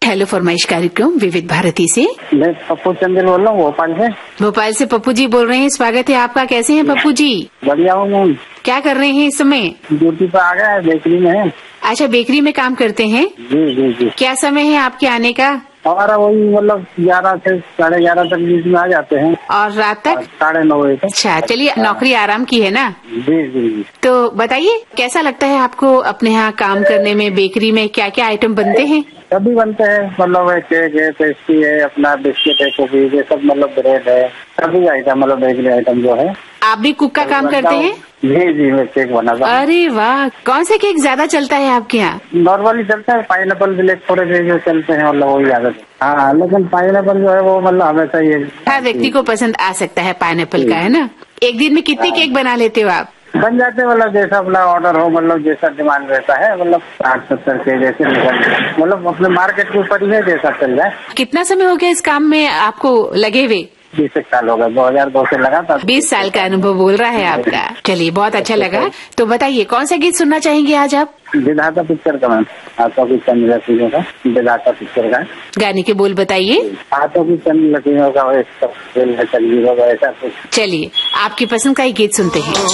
Hello फरमाइश कार्यक्रम विविध भारती से। मैं पप्पू चंद्र बोल रहा हूँ भोपाल से। भोपाल से पप्पू जी बोल रहे हैं, स्वागत है आपका। कैसे हैं पप्पू जी? बढ़िया हूँ मैम। क्या कर रहे हैं इस समय? ड्यूटी पे आ गया है, बेकरी में है। अच्छा, बेकरी में काम करते हैं? जी जी जी। क्या समय है आपके आने का? हमारा वही मतलब 11 से 11:30 तक बीच में आ जाते हैं। और रात तक? 9:30 बजे तक। अच्छा, चलिए, नौकरी आराम की है ना? जी जी जी। तो बताइए, कैसा लगता है आपको अपने यहाँ काम करने में? बेकरी में क्या क्या आइटम बनते हैं? सभी बनते हैं, मतलब केक है, पेस्ट्री है, अपना बिस्किट है, कुकीज है, सब मतलब ब्रेड है, सभी आइटम मतलब बेकरी आइटम जो है। आप भी कुक का काम करते हैं? जी जी, मैं केक बनाता हूँ। अरे वाह, कौन से केक ज्यादा चलता है आपके यहाँ? नॉर्मली चलता है, पाइनएप्पल ब्लैक फॉरेस्ट जो चलते हैं, मतलब वही आदत है। हाँ, लेकिन पाइनएप्पल जो है वो मतलब हमेशा ही हर व्यक्ति को पसंद आ सकता है पाइनएप्पल का, है ना? एक दिन में कितने केक बना लेते हो आप? बन जाते, मतलब जैसा अपना ऑर्डर हो, मतलब जैसा डिमांड रहता है, मतलब 60-70 के जैसे निकल, मतलब अपने मार्केट के ऊपर ही है, जैसा चल जाए। कितना समय हो गया इस काम में आपको लगे हुए? 20 साल हो गए, 2002 से लगा था। 20 साल का अनुभव बोल रहा है आपका। चलिए, बहुत अच्छा लगा। तो बताइए, कौन सा गीत सुनना चाहेंगे आज आप? विधाता पिक्चर का मैम, हाथों की चंद लकीरों का, विधाता पिक्चर का। गाने के बोल बताइए। हाथों की चंद लकीरों का, ऐसा कुछ। चलिए, आपकी पसंद का ही गीत सुनते हैं।